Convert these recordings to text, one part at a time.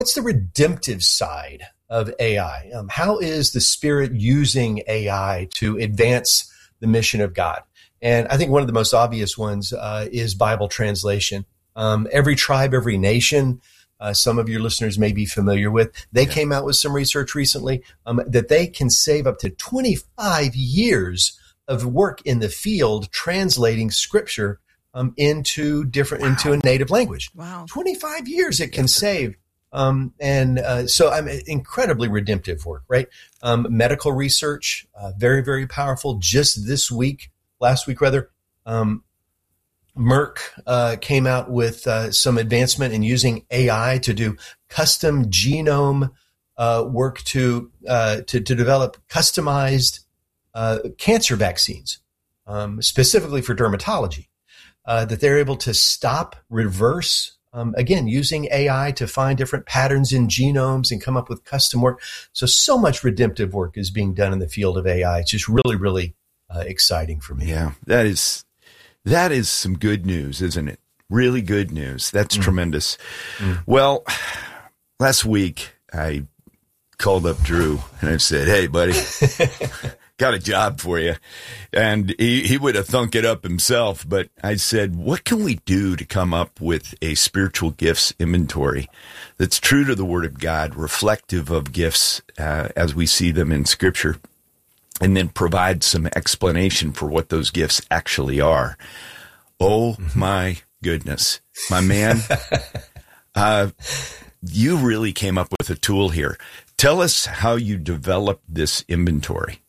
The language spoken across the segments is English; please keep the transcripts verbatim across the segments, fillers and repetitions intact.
what's the redemptive side of A I? Um, how is the Spirit using A I to advance the mission of God? And I think one of the most obvious ones uh, is Bible translation. Um, every tribe, every nation, uh, some of your listeners may be familiar with, they yeah. came out with some research recently um, that they can save up to twenty-five years of work in the field translating Scripture um, into different wow. into a native language. Wow, twenty-five years it can save. Um, and uh, so I'm incredibly redemptive work, right? Um, medical research, uh, very, very powerful. Just this week, last week rather, um, Merck uh, came out with uh, some advancement in using A I to do custom genome uh, work to, uh, to to develop customized uh, cancer vaccines, um, specifically for dermatology, uh, that they're able to stop, reverse, um, again, using A I to find different patterns in genomes and come up with custom work. So, so much redemptive work is being done in the field of A I. It's just really, really uh, exciting for me. Yeah, that is... That is some good news, isn't it? Really good news. That's mm. tremendous. Mm. Well, last week I called up Drew and I said, "Hey, buddy, got a job for you." And he, he would have thunk it up himself, but I said, what can we do to come up with a spiritual gifts inventory that's true to the Word of God, reflective of gifts uh, as we see them in Scripture? And then provide some explanation for what those gifts actually are. Oh, mm-hmm. my goodness. My man, uh, you really came up with a tool here. Tell us how you developed this inventory.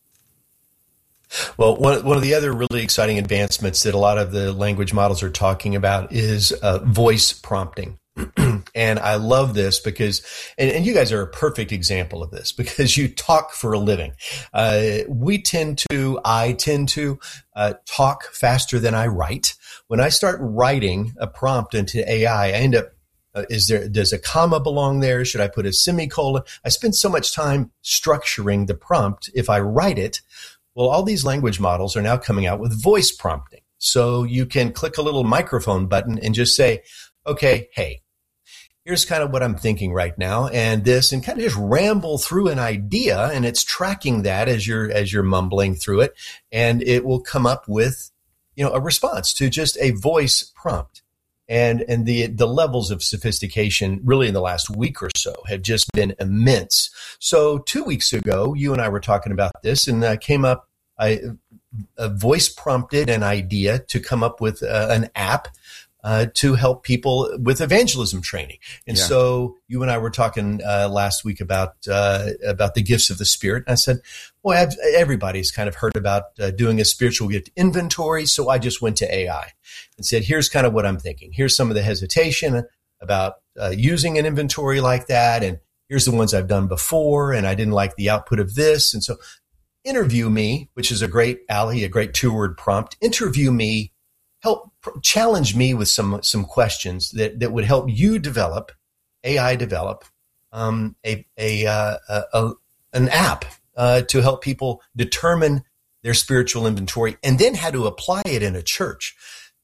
Well, one, one of the other really exciting advancements that a lot of the language models are talking about is uh, voice prompting. And I love this because, and, and you guys are a perfect example of this because you talk for a living. Uh, we tend to, I tend to uh, talk faster than I write. When I start writing a prompt into A I, I end up, uh, is there, does a comma belong there? Should I put a semicolon? I spend so much time structuring the prompt if I write it. Well, all these language models are now coming out with voice prompting. So you can click a little microphone button and just say, okay, hey, here's kind of what I'm thinking right now, and this, and kind of just ramble through an idea, and it's tracking that as you're as you're mumbling through it, and it will come up with, you know, a response to just a voice prompt. And and the the levels of sophistication really in the last week or so have just been immense. So two weeks ago, you and I were talking about this, and uh, came up, I a voice prompted an idea to come up with uh, an app Uh, to help people with evangelism training. And yeah. so you and I were talking uh, last week about uh, about the gifts of the Spirit. And I said, well, I've, everybody's kind of heard about uh, doing a spiritual gift inventory. So I just went to A I and said, here's kind of what I'm thinking. Here's some of the hesitation about uh, using an inventory like that. And here's the ones I've done before. And I didn't like the output of this. And so interview me, which is a great, Allie, a great two-word prompt. Interview me. Help challenge me with some some questions that, that would help you develop, A I develop, um, a a, uh, a, a an app uh, to help people determine their spiritual inventory and then how to apply it in a church.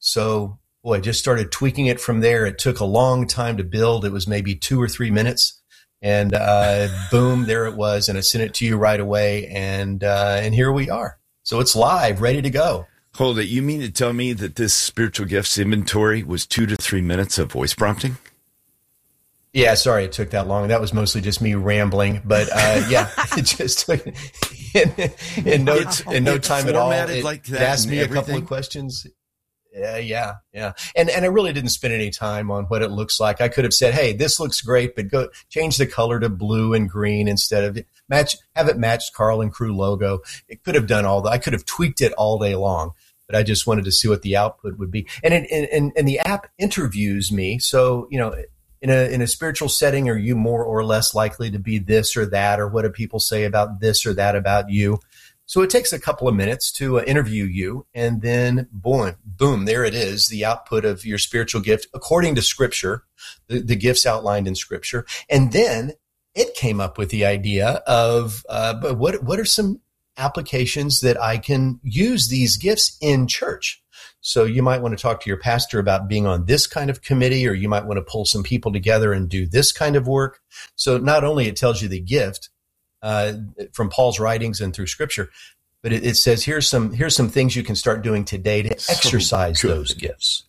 So, boy, I just started tweaking it from there. It took a long time to build. It was maybe two or three minutes, and uh, boom, there it was. And I sent it to you right away, and uh, and here we are. So it's live, ready to go. Hold it. You mean to tell me that this spiritual gifts inventory was two to three minutes of voice prompting? Yeah, sorry it took that long. That was mostly just me rambling. But uh, yeah, it just took in, in no it's, in no time at all. It, like it asked me everything. a couple of questions. Yeah, yeah, yeah. And and I really didn't spend any time on what it looks like. I could have said, hey, this looks great, but go change the color to blue and green instead of match, have it match Carl and Crew logo. It could have done all that. I could have tweaked it all day long. But I just wanted to see what the output would be. And it, and, and the app interviews me. So, you know, in a in a spiritual setting, are you more or less likely to be this or that? Or what do people say about this or that about you? So it takes a couple of minutes to uh, interview you. And then, boom, boom, there it is, the output of your spiritual gift according to Scripture, the, the gifts outlined in Scripture. And then it came up with the idea of uh, but what what are some applications that I can use these gifts in church. So you might want to talk to your pastor about being on this kind of committee, or you might want to pull some people together and do this kind of work. So not only it tells you the gift uh, from Paul's writings and through Scripture, but it, it says here's some here's some things you can start doing today to so exercise good. those gifts.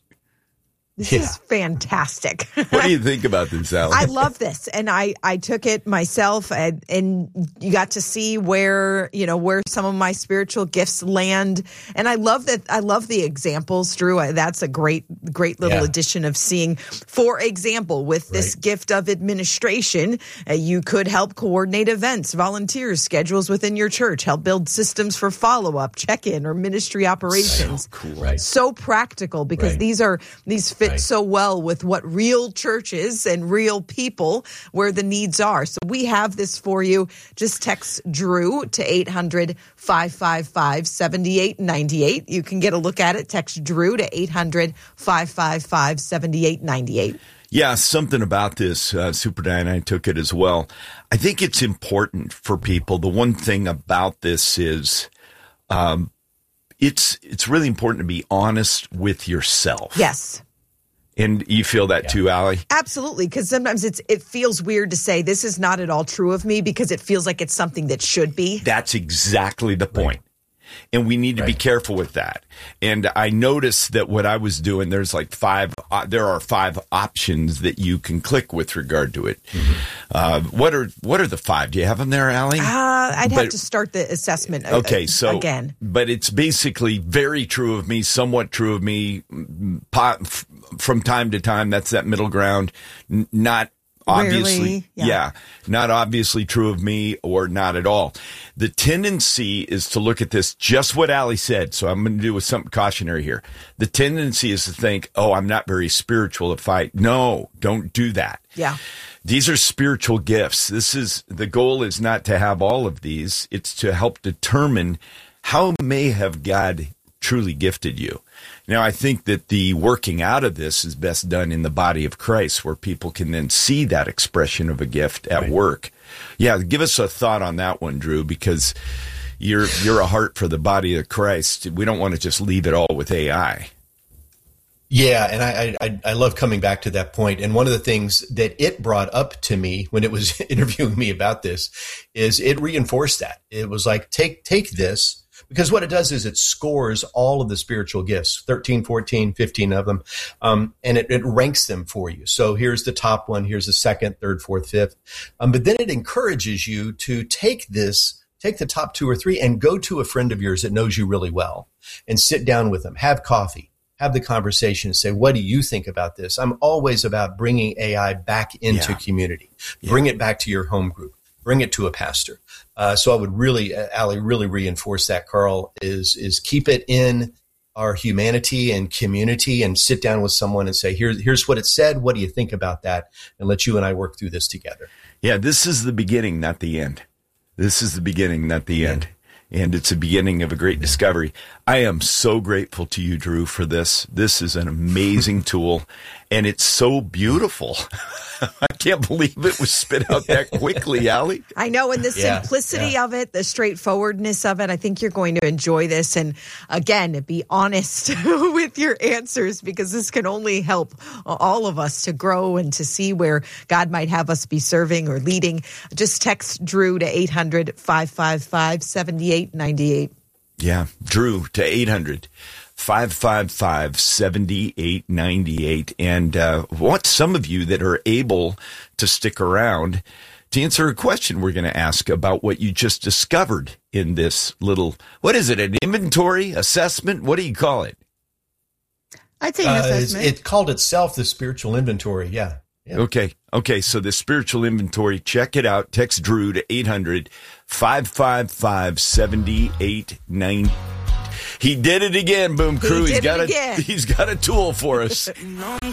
This yeah. is fantastic. What do you think about this, Sally? I love this. And I, I took it myself, and, and you got to see where, you know, where some of my spiritual gifts land. And I love that. I love the examples, Drew. That's a great, great little yeah. addition of seeing, for example, with this right. gift of administration, uh, you could help coordinate events, volunteers, schedules within your church, help build systems for follow-up, check-in, or ministry operations. So cool. Right. So practical, because right. these are, these fit Right. so well with what real churches and real people, where the needs are. So we have this for you. Just text Drew to eight hundred, five five five, seven eight nine eight. You can get a look at it. Text Drew to eight hundred, five five five, seven eight nine eight. Yeah, something about this, uh, Super Diane, I took it as well. I think it's important for people. The one thing about this is um, it's it's really important to be honest with yourself. Yes. And you feel that yeah. too, Allie? Absolutely, because sometimes it's it feels weird to say this is not at all true of me, because it feels like it's something that should be. That's exactly the point. Right. And we need to right. be careful with that. And I noticed that what I was doing, there's like five, uh, there are five options that you can click with regard to it. Mm-hmm. Uh, what are what are the five? Do you have them there, Allie? Uh, I'd but, have to start the assessment okay, so, again. But it's basically very true of me, somewhat true of me, pot, from time to time. That's that middle ground. N- not obviously, Rarely, yeah. yeah, not obviously true of me, or not at all. The tendency is to look at this, just what Allie said. So I'm going to do with something cautionary here. The tendency is to think, oh, I'm not very spiritual if I, no, don't do that. Yeah. These are spiritual gifts. This is, the goal is not to have all of these. It's to help determine how may have God truly gifted you. Now, I think that the working out of this is best done in the body of Christ, where people can then see that expression of a gift at right. work. Yeah, give us a thought on that one, Drew, because you're you're a heart for the body of Christ. We don't want to just leave it all with A I. Yeah, and I, I I love coming back to that point. And one of the things that it brought up to me when it was interviewing me about this is it reinforced that. It was like, take take this. Because what it does is it scores all of the spiritual gifts, thirteen, fourteen, fifteen of them, um, and it, it ranks them for you. So here's the top one, here's the second, third, fourth, fifth. Um, but then it encourages you to take this, take the top two or three, and go to a friend of yours that knows you really well and sit down with them, have coffee, have the conversation, and say, what do you think about this? I'm always about bringing A I back into yeah. community. Bring yeah. it back to your home group. Bring it to a pastor. Uh, so I would really, uh, Allie, really reinforce that, Carl, is is keep it in our humanity and community, and sit down with someone and say, Here, here's what it said. What do you think about that? And let you and I work through this together. Yeah, this is the beginning, not the end. This is the beginning, not the end. And it's a beginning of a great discovery. I am so grateful to you, Drew, for this. This is an amazing tool, and it's so beautiful. I can't believe it was spit out that quickly, Allie. I know, and the yeah, simplicity yeah. of it, the straightforwardness of it, I think you're going to enjoy this. And again, be honest with your answers, because this can only help all of us to grow and to see where God might have us be serving or leading. Just text Drew to eight hundred, five five five, seven eight nine eight. Yeah, Drew to eight hundred, five five five, seven eight nine eight. And uh, want some of you that are able to stick around to answer a question we're going to ask about what you just discovered in this little, what is it, an inventory, assessment? What do you call it? I'd say an uh, assessment. It called itself the spiritual inventory, yeah. yeah. Okay, okay, so the spiritual inventory, check it out. Text Drew to eight hundred, five five five, seven eight nine eight. He did it again, Boom Crew. He he's got it a again. he's got a tool for us.